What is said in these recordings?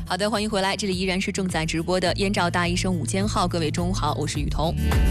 好的，欢迎回来，这里依然是正在直播的燕赵大医生午间号，各位中午好，我是雨桐。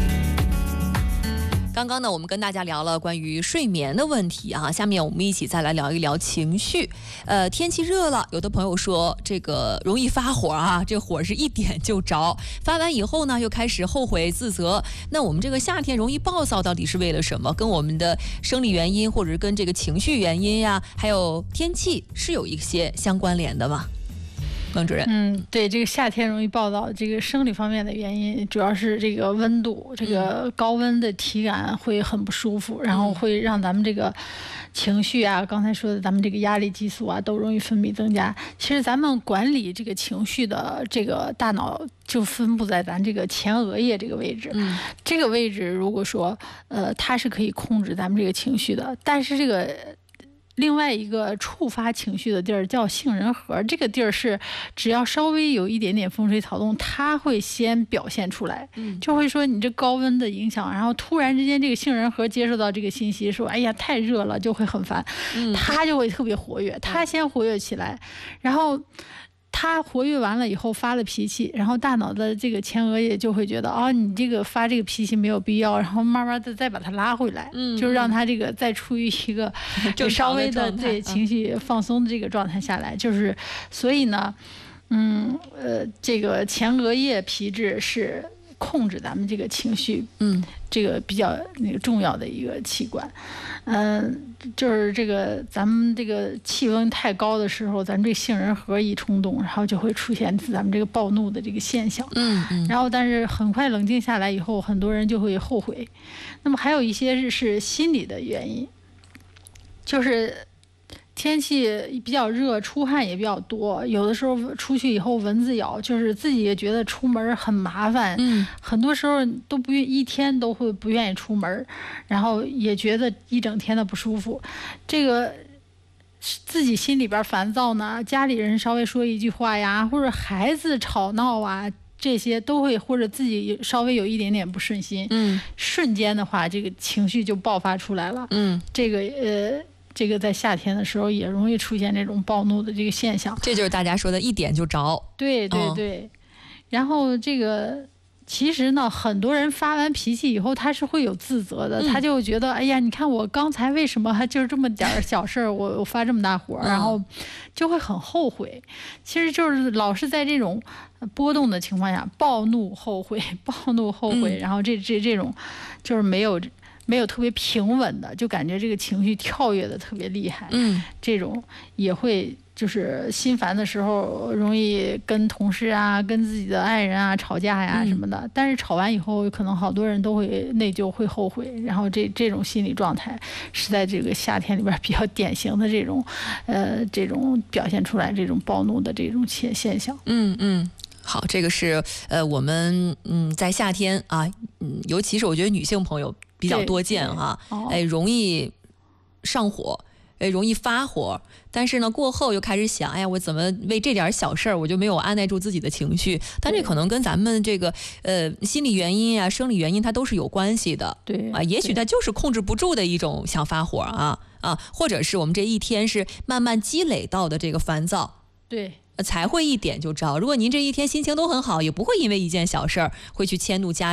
刚刚呢，我们跟大家聊了关于睡眠的问题啊，下面我们一起再来聊一聊情绪。天气热了，有的朋友说这个容易发火啊，这火是一点就着，发完以后呢，又开始后悔自责。那我们这个夏天容易暴躁，到底是为了什么？跟我们的生理原因，或者是跟这个情绪原因呀，还有天气是有一些相关联的吗？孟主任， 对，这个夏天容易暴躁，这个生理方面的原因主要是这个温度，这个高温的体感会很不舒服，然后会让咱们这个情绪啊，刚才说的咱们这个压力激素啊都容易分泌增加。其实咱们管理这个情绪的这个大脑就分布在咱这个前额叶这个位置，这个位置如果说它是可以控制咱们这个情绪的，但是这个另外一个触发情绪的地儿叫杏仁核，这个地儿是只要稍微有一点点风吹草动，它会先表现出来，就会说你这高温的影响，然后突然之间这个杏仁核接受到这个信息，说哎呀太热了，就会很烦，它就会特别活跃，它先活跃起来，然后他活跃完了以后发了脾气，然后大脑的这个前额叶就会觉得你这个发这个脾气没有必要，然后慢慢的再把它拉回来，就让他这个再处于一个稍微的对情绪放松的这个状态下来，就是所以呢，这个前额叶皮质是控制咱们这个情绪，这个比较那个重要的一个器官，就是这个咱们这个气温太高的时候，咱们这杏仁核一冲动，然后就会出现咱们这个暴怒的这个现象，然后但是很快冷静下来以后，很多人就会后悔。那么还有一些是心理的原因，就是天气比较热，出汗也比较多，有的时候出去以后蚊子咬，就是自己也觉得出门很麻烦，很多时候都一天都会不愿意出门，然后也觉得一整天的不舒服，这个自己心里边烦躁呢，家里人稍微说一句话呀，或者孩子吵闹啊，这些都会，或者自己稍微有一点点不顺心，瞬间的话这个情绪就爆发出来了，这个在夏天的时候也容易出现这种暴怒的这个现象， 这就是大家说的一点就着。 对，然后这个其实呢，很多人发完脾气以后他是会有自责的，他就觉得哎呀，你看我刚才为什么还就是这么点小事儿，我发这么大火，然后就会很后悔。其实就是老是在这种波动的情况下，暴怒后悔，然后这种就是没有特别平稳的，就感觉这个情绪跳跃的特别厉害，这种也会就是心烦的时候容易跟同事啊、跟自己的爱人啊吵架呀什么的，但是吵完以后可能好多人都会内疚、会后悔，然后这种心理状态是在这个夏天里边比较典型的这种表现出来这种暴怒的这种现象。 好，这个是我们在夏天啊，尤其是我觉得女性朋友比较多见哈，容易上火，容易发火，但是呢过后又开始想，哎呀，我怎么为这点小事儿我就没有按耐住自己的情绪？但这可能跟咱们这个心理原因啊、生理原因它都是有关系的。 对啊，也许它就是控制不住的一种想发火啊，或者是我们这一天是慢慢积累到的这个烦躁。 对。 才会一点就着。如果您这一天心情都很好，也不会因为一件小事儿会去迁怒家人。